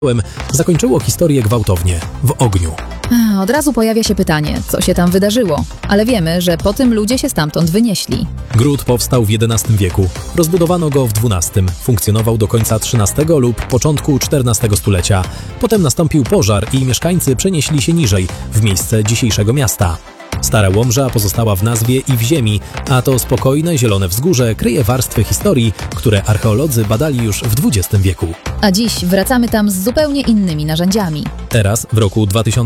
zakończyło historię gwałtownie, w ogniu. Od razu pojawia się pytanie, co się tam wydarzyło, ale wiemy, że po tym ludzie się stamtąd wynieśli. Gród powstał w XI wieku, rozbudowano go w XII, funkcjonował do końca XIII lub początku XIV stulecia. Potem nastąpił pożar i mieszkańcy przenieśli się niżej, w miejsce dzisiejszego miasta. Stara Łomża pozostała w nazwie i w ziemi, a to spokojne, zielone wzgórze kryje warstwy historii, które archeolodzy badali już w XX wieku. A dziś wracamy tam z zupełnie innymi narzędziami. Teraz, w roku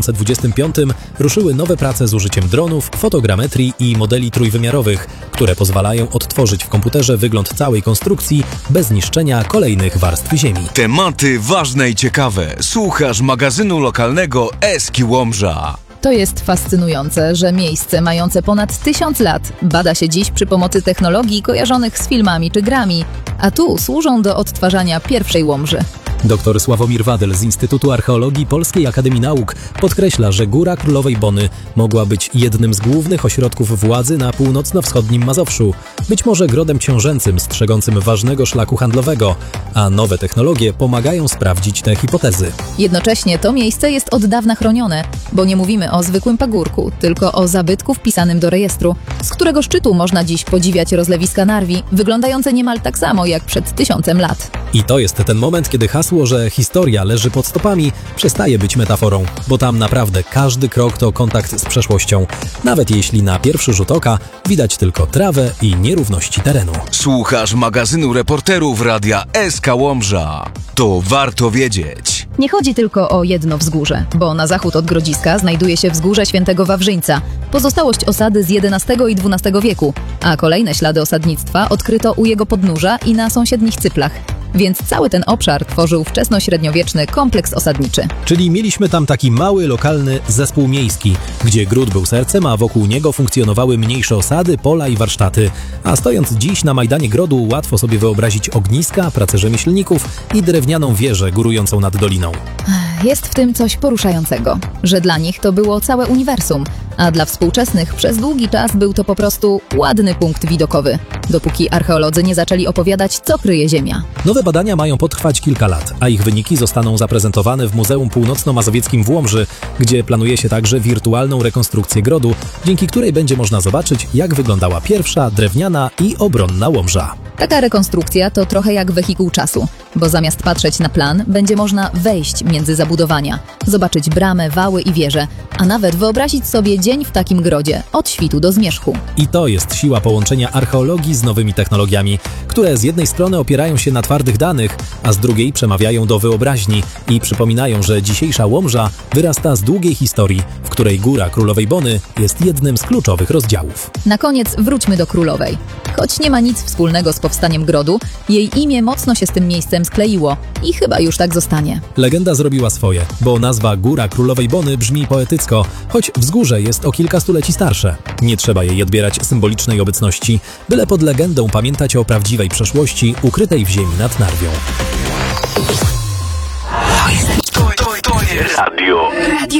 2025, ruszyły nowe prace z użyciem dronów, fotogrametrii i modeli trójwymiarowych, które pozwalają odtworzyć w komputerze wygląd całej konstrukcji bez niszczenia kolejnych warstw ziemi. Tematy ważne i ciekawe. Słuchasz magazynu lokalnego Eski Łomża. To jest fascynujące, że miejsce mające ponad 1000 lat bada się dziś przy pomocy technologii kojarzonych z filmami czy grami, a tu służą do odtwarzania pierwszej Łomży. Dr Sławomir Wadyl z Instytutu Archeologii Polskiej Akademii Nauk podkreśla, że Góra Królowej Bony mogła być jednym z głównych ośrodków władzy na północno-wschodnim Mazowszu, być może grodem książęcym strzegącym ważnego szlaku handlowego, a nowe technologie pomagają sprawdzić te hipotezy. Jednocześnie to miejsce jest od dawna chronione, bo nie mówimy o zwykłym pagórku, tylko o zabytku wpisanym do rejestru, z którego szczytu można dziś podziwiać rozlewiska Narwi, wyglądające niemal tak samo jak przed 1000 lat. I to jest ten moment, kiedy hasło, że historia leży pod stopami, przestaje być metaforą, bo tam naprawdę każdy krok to kontakt z przeszłością, nawet jeśli na pierwszy rzut oka widać tylko trawę i nierówności terenu. Słuchasz magazynu reporterów Radia SK Łomża. To warto wiedzieć. Nie chodzi tylko o jedno wzgórze, bo na zachód od Grodziska znajduje się wzgórze Świętego Wawrzyńca, pozostałość osady z XI i XII wieku, a kolejne ślady osadnictwa odkryto u jego podnóża i na sąsiednich cyplach. Więc cały ten obszar tworzył wczesnośredniowieczny kompleks osadniczy. Czyli mieliśmy tam taki mały, lokalny zespół miejski, gdzie gród był sercem, a wokół niego funkcjonowały mniejsze osady, pola i warsztaty. A stojąc dziś na Majdanie Grodu, łatwo sobie wyobrazić ogniska, pracę rzemieślników i drewnianą wieżę górującą nad doliną. Jest w tym coś poruszającego, że dla nich to było całe uniwersum, a dla współczesnych przez długi czas był to po prostu ładny punkt widokowy, dopóki archeolodzy nie zaczęli opowiadać, co kryje ziemia. Nowe badania mają potrwać kilka lat, a ich wyniki zostaną zaprezentowane w Muzeum Północno-Mazowieckim w Łomży, gdzie planuje się także wirtualną rekonstrukcję grodu, dzięki której będzie można zobaczyć, jak wyglądała pierwsza drewniana i obronna Łomża. Taka rekonstrukcja to trochę jak wehikuł czasu, bo zamiast patrzeć na plan, będzie można wejść między zabudowania, zobaczyć bramę, wały i wieże, a nawet wyobrazić sobie dzień w takim grodzie, od świtu do zmierzchu. I to jest siła połączenia archeologii z nowymi technologiami, które z jednej strony opierają się na twardych danych, a z drugiej przemawiają do wyobraźni i przypominają, że dzisiejsza Łomża wyrasta z długiej historii, w której Góra Królowej Bony jest jednym z kluczowych rozdziałów. Na koniec wróćmy do Królowej. Choć nie ma nic wspólnego z powstaniem grodu, jej imię mocno się z tym miejscem skleiło i chyba już tak zostanie. Legenda zrobiła swoje, bo nazwa Góra Królowej Bony brzmi poetycko, choć wzgórze jest o kilka stuleci starsze. Nie trzeba jej odbierać symbolicznej obecności, byle pod legendą pamiętać o prawdziwej przeszłości ukrytej w ziemi nad Narwią. To jest radio.